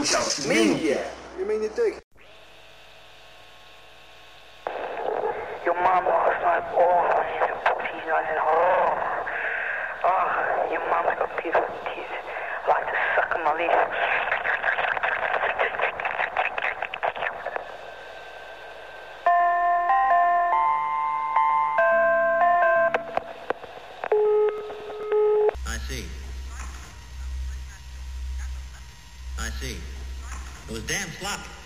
小命也。 You mean you dig? Your mom lost my ball. She's nice and hard. Oh, your mom's got beautiful teeth. I like to suck on my leaf. I see. I see. It was damn sloppy.